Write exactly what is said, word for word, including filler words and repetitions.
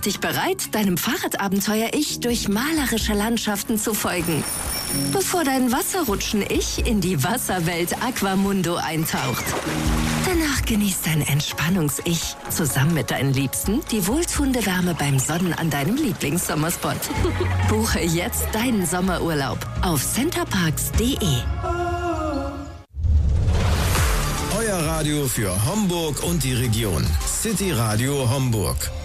dich bereit, deinem Fahrradabenteuer-Ich durch malerische Landschaften zu folgen, bevor dein Wasserrutschen-Ich in die Wasserwelt Aquamundo eintaucht. Danach genießt dein Entspannungs-Ich zusammen mit deinen Liebsten die wohltuende Wärme beim Sonnen an deinem Lieblingssommerspot. Buche jetzt deinen Sommerurlaub auf centerparks punkt de. Euer Radio für Homburg und die Region. City Radio Homburg.